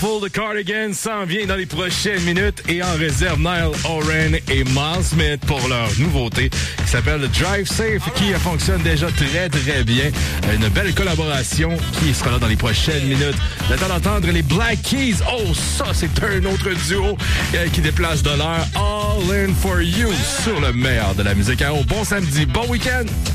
Beautiful de Cardigan s'en vient dans les prochaines minutes et en réserve Niall Horan et Miles Smith pour leur nouveauté qui s'appelle Drive Safe qui fonctionne déjà très très bien. Une belle collaboration qui sera là dans les prochaines minutes. Le temps d'entendre les Black Keys. Oh, ça c'est un autre duo qui déplace de l'heure. All in for you sur le meilleur de la musique. Alors, bon samedi, bon week-end!